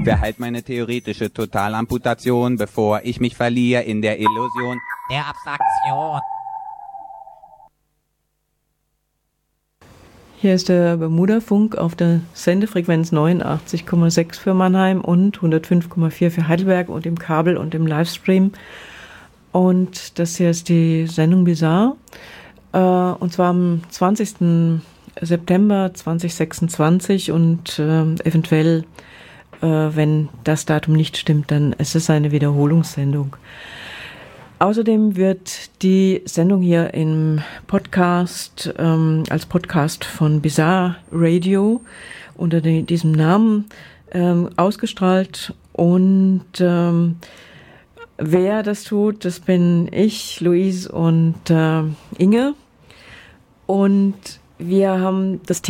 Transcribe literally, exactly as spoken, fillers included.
Wer halt meine theoretische Totalamputation, bevor ich mich verliere in der Illusion der Abstraktion. Hier ist der Bermuda-Funk auf der Sendefrequenz neunundachtzig Komma sechs für Mannheim und hundertfünf Komma vier für Heidelberg und im Kabel und im Livestream. Und das hier ist die Sendung Bizarre. Äh, und zwar am zwanzigsten September zweitausendsechsundzwanzig und äh, eventuell, äh, wenn das Datum nicht stimmt, dann ist es eine Wiederholungssendung. Außerdem wird die Sendung hier im Podcast, ähm, als Podcast von Bizarre Radio unter die, diesem Namen ähm, ausgestrahlt. Und ähm, wer das tut, das bin ich, Luise und äh, Inge. Und wir haben das Thema